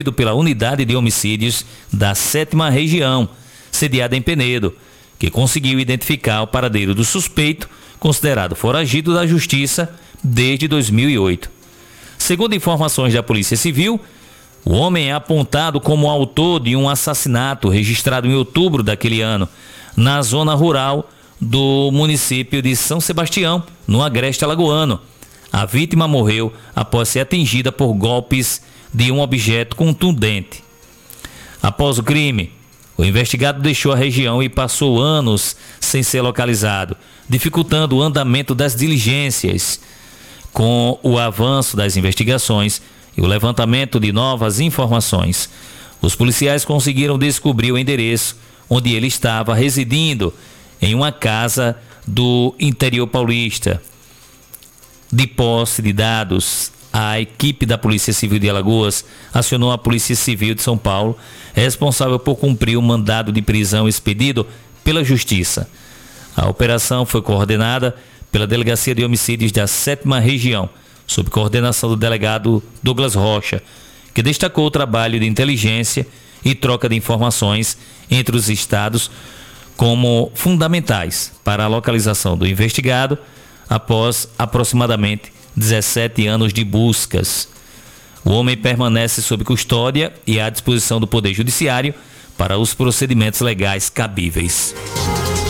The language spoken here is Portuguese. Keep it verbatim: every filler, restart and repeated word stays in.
pela Unidade de Homicídios da sétima Região, sediada em Penedo, que conseguiu identificar o paradeiro do suspeito, considerado foragido da Justiça desde dois mil e oito. Segundo informações da Polícia Civil, o homem é apontado como autor de um assassinato registrado em outubro daquele ano, na zona rural do município de São Sebastião, no Agreste Alagoano. A vítima morreu após ser atingida por golpes de um objeto contundente. Após o crime, o investigado deixou a região e passou anos sem ser localizado, dificultando o andamento das diligências. Com o avanço das investigações e o levantamento de novas informações, os policiais conseguiram descobrir o endereço onde ele estava residindo, em uma casa do interior paulista. De posse de dados, a equipe da Polícia Civil de Alagoas acionou a Polícia Civil de São Paulo, responsável por cumprir o mandado de prisão expedido pela Justiça. A operação foi coordenada pela Delegacia de Homicídios da sétima Região, sob coordenação do delegado Douglas Rocha, que destacou o trabalho de inteligência e troca de informações entre os estados como fundamentais para a localização do investigado após aproximadamente dezessete anos de buscas. O homem permanece sob custódia e à disposição do Poder Judiciário para os procedimentos legais cabíveis.